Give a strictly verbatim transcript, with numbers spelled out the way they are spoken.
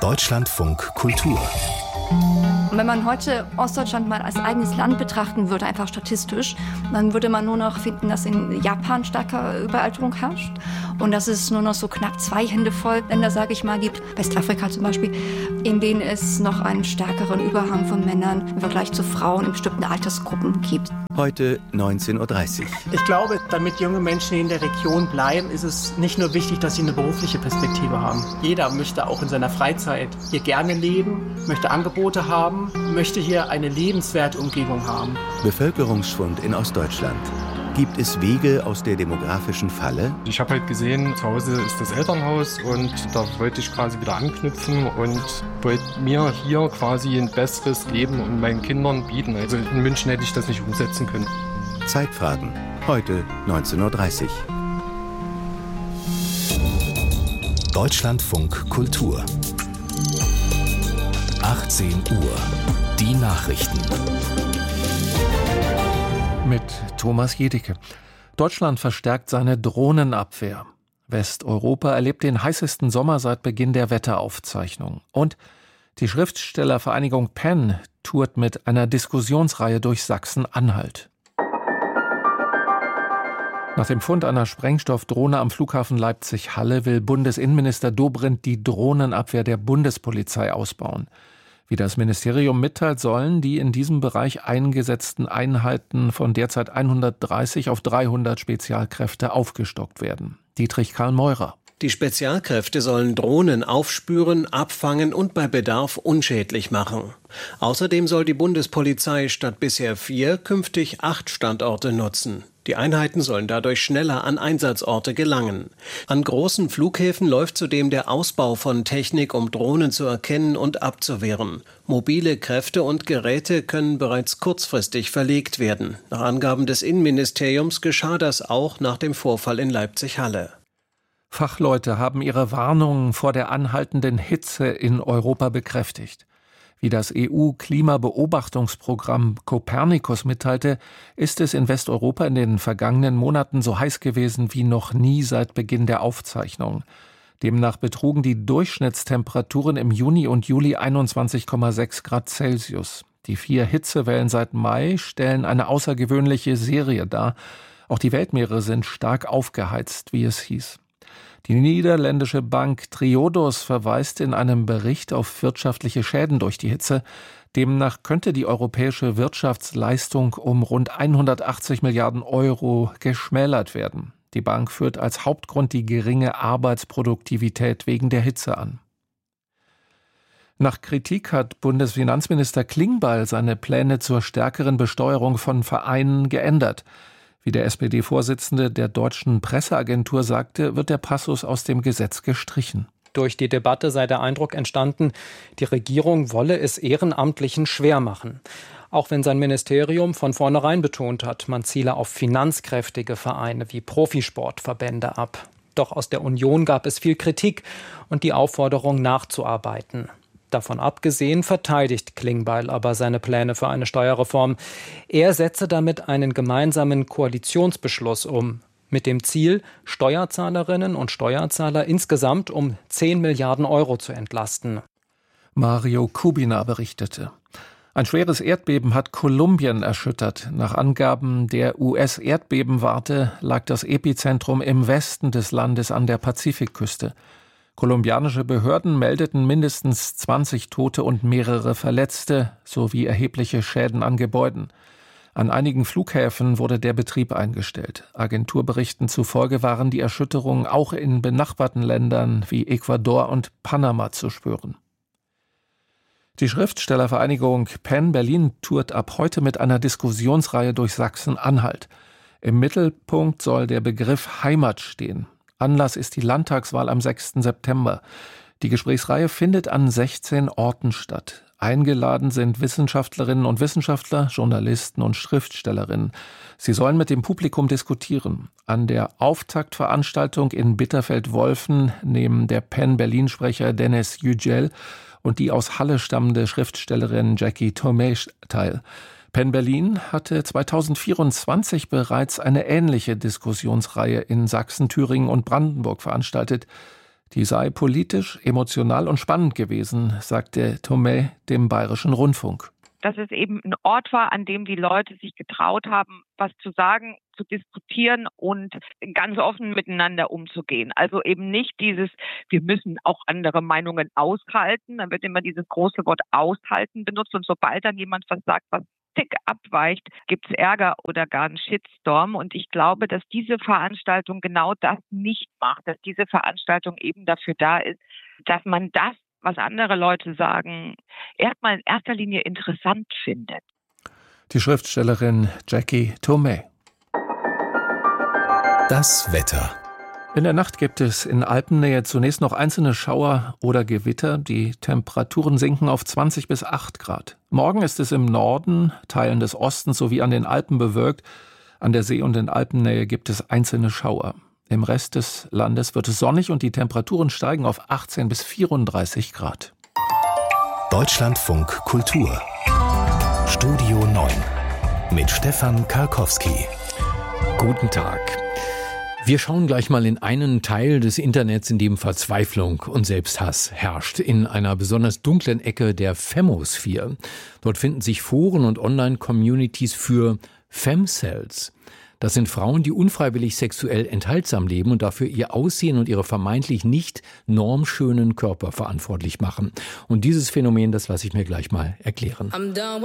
Deutschlandfunk Kultur. Wenn man heute Ostdeutschland mal als eigenes Land betrachten würde, einfach statistisch, dann würde man nur noch finden, dass in Japan starke Überalterung herrscht und dass es nur noch so knapp zwei Hände voll Länder, sage ich mal, gibt, Westafrika zum Beispiel, in denen es noch einen stärkeren Überhang von Männern im Vergleich zu Frauen in bestimmten Altersgruppen gibt. Heute neunzehn Uhr dreißig. Ich glaube, damit junge Menschen in der Region bleiben, ist es nicht nur wichtig, dass sie eine berufliche Perspektive haben. Jeder möchte auch in seiner Freizeit hier gerne leben, möchte Angebote haben, möchte hier eine lebenswerte Umgebung haben. Bevölkerungsschwund in Ostdeutschland. Gibt es Wege aus der demografischen Falle? Ich habe halt gesehen, zu Hause ist das Elternhaus und da wollte ich quasi wieder anknüpfen und wollte mir hier quasi ein besseres Leben und meinen Kindern bieten. Also in München hätte ich das nicht umsetzen können. Zeitfragen. Heute neunzehn Uhr dreißig. Deutschlandfunk Kultur. achtzehn Uhr. Die Nachrichten. Mit Thomas Jedicke. Deutschland verstärkt seine Drohnenabwehr. Westeuropa erlebt den heißesten Sommer seit Beginn der Wetteraufzeichnung. Und die Schriftstellervereinigung Penn tourt mit einer Diskussionsreihe durch Sachsen-Anhalt. Nach dem Fund einer Sprengstoffdrohne am Flughafen Leipzig-Halle will Bundesinnenminister Dobrindt die Drohnenabwehr der Bundespolizei ausbauen. Wie das Ministerium mitteilt, sollen die in diesem Bereich eingesetzten Einheiten von derzeit hundertdreißig auf dreihundert Spezialkräfte aufgestockt werden. Dietrich Karl Meurer. Die Spezialkräfte sollen Drohnen aufspüren, abfangen und bei Bedarf unschädlich machen. Außerdem soll die Bundespolizei statt bisher vier künftig acht Standorte nutzen. Die Einheiten sollen dadurch schneller an Einsatzorte gelangen. An großen Flughäfen läuft zudem der Ausbau von Technik, um Drohnen zu erkennen und abzuwehren. Mobile Kräfte und Geräte können bereits kurzfristig verlegt werden. Nach Angaben des Innenministeriums geschah das auch nach dem Vorfall in Leipzig-Halle. Fachleute haben ihre Warnungen vor der anhaltenden Hitze in Europa bekräftigt. Wie das E U-Klimabeobachtungsprogramm Copernicus mitteilte, ist es in Westeuropa in den vergangenen Monaten so heiß gewesen wie noch nie seit Beginn der Aufzeichnung. Demnach betrugen die Durchschnittstemperaturen im Juni und Juli einundzwanzig Komma sechs Grad Celsius. Die vier Hitzewellen seit Mai stellen eine außergewöhnliche Serie dar. Auch die Weltmeere sind stark aufgeheizt, wie es hieß. Die niederländische Bank Triodos verweist in einem Bericht auf wirtschaftliche Schäden durch die Hitze. Demnach könnte die europäische Wirtschaftsleistung um rund hundertachtzig Milliarden Euro geschmälert werden. Die Bank führt als Hauptgrund die geringe Arbeitsproduktivität wegen der Hitze an. Nach Kritik hat Bundesfinanzminister Klingbeil seine Pläne zur stärkeren Besteuerung von Vereinen geändert. Wie der S P D-Vorsitzende der Deutschen Presseagentur sagte, wird der Passus aus dem Gesetz gestrichen. Durch die Debatte sei der Eindruck entstanden, die Regierung wolle es Ehrenamtlichen schwer machen. Auch wenn sein Ministerium von vornherein betont hat, man ziele auf finanzkräftige Vereine wie Profisportverbände ab. Doch aus der Union gab es viel Kritik und die Aufforderung nachzuarbeiten. Davon abgesehen verteidigt Klingbeil aber seine Pläne für eine Steuerreform. Er setze damit einen gemeinsamen Koalitionsbeschluss um, mit dem Ziel, Steuerzahlerinnen und Steuerzahler insgesamt um zehn Milliarden Euro zu entlasten. Mario Kubina berichtete. Ein schweres Erdbeben hat Kolumbien erschüttert. Nach Angaben der U S-Erdbebenwarte lag das Epizentrum im Westen des Landes an der Pazifikküste. Kolumbianische Behörden meldeten mindestens zwanzig Tote und mehrere Verletzte sowie erhebliche Schäden an Gebäuden. An einigen Flughäfen wurde der Betrieb eingestellt. Agenturberichten zufolge waren die Erschütterungen auch in benachbarten Ländern wie Ecuador und Panama zu spüren. Die Schriftstellervereinigung Penn Berlin tourt ab heute mit einer Diskussionsreihe durch Sachsen-Anhalt. Im Mittelpunkt soll der Begriff Heimat stehen. Anlass ist die Landtagswahl am sechsten September. Die Gesprächsreihe findet an sechzehn Orten statt. Eingeladen sind Wissenschaftlerinnen und Wissenschaftler, Journalisten und Schriftstellerinnen. Sie sollen mit dem Publikum diskutieren. An der Auftaktveranstaltung in Bitterfeld-Wolfen nehmen der Penn-Berlin-Sprecher Dennis Yücel und die aus Halle stammende Schriftstellerin Jackie Tomei teil. Penn Berlin hatte zweitausendvierundzwanzig bereits eine ähnliche Diskussionsreihe in Sachsen, Thüringen und Brandenburg veranstaltet. Die sei politisch, emotional und spannend gewesen, sagte Thomae dem Bayerischen Rundfunk. Dass es eben ein Ort war, an dem die Leute sich getraut haben, was zu sagen, zu diskutieren und ganz offen miteinander umzugehen. Also eben nicht dieses, wir müssen auch andere Meinungen aushalten. Dann wird immer dieses große Wort aushalten benutzt und sobald dann jemand was sagt, was tick abweicht, gibt es Ärger oder gar einen Shitstorm. Und ich glaube, dass diese Veranstaltung genau das nicht macht, dass diese Veranstaltung eben dafür da ist, dass man das, was andere Leute sagen, erstmal in erster Linie interessant findet. Die Schriftstellerin Jackie Thomae. Das Wetter. In der Nacht gibt es in Alpennähe zunächst noch einzelne Schauer oder Gewitter. Die Temperaturen sinken auf zwanzig bis acht Grad. Morgen ist es im Norden, Teilen des Ostens sowie an den Alpen bewölkt. An der See und in Alpennähe gibt es einzelne Schauer. Im Rest des Landes wird es sonnig und die Temperaturen steigen auf achtzehn bis vierunddreißig Grad. Deutschlandfunk Kultur. Studio neun mit Stefan Karkowski. Guten Tag. Wir schauen gleich mal in einen Teil des Internets, in dem Verzweiflung und Selbsthass herrscht, in einer besonders dunklen Ecke der Femosphäre. Dort finden sich Foren und Online-Communities für Femcells. Das sind Frauen, die unfreiwillig sexuell enthaltsam leben und dafür ihr Aussehen und ihre vermeintlich nicht normschönen Körper verantwortlich machen. Und dieses Phänomen, das lasse ich mir gleich mal erklären.